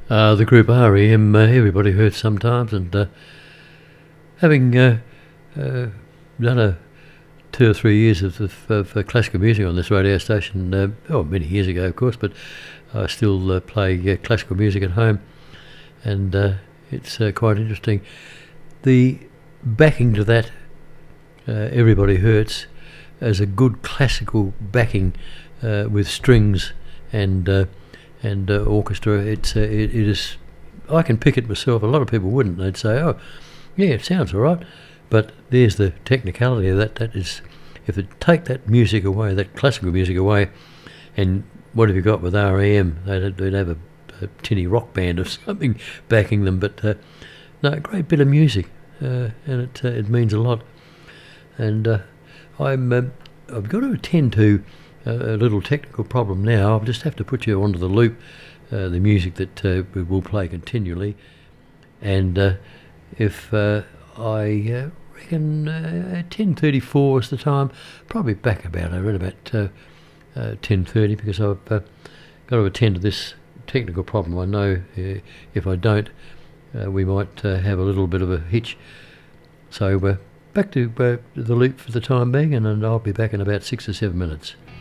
The group REM, everybody hurts sometimes, and having done 2 or 3 years of classical music on this radio station, many years ago, of course, but I still play classical music at home, and it's quite interesting. The backing to that, Everybody Hurts, as a good classical backing with strings and orchestra. It is. I can pick it myself. A lot of people wouldn't. They'd say, "Oh, yeah, it sounds all right," but there's the technicality of that. That is, if you take that music away, that classical music away, and what have you got with REM? They'd have a tinny rock band or something backing them. But no, a great bit of music, and it means a lot. And I've got to attend to a little technical problem now. I'll just have to put you onto the loop, the music that we will play continually. And if I reckon 10:34 is the time, probably back about around about 10:30, because I've got to attend to this technical problem. I know if I don't, we might have a little bit of a hitch. So back to the loop for the time being, and I'll be back in about 6 or 7 minutes.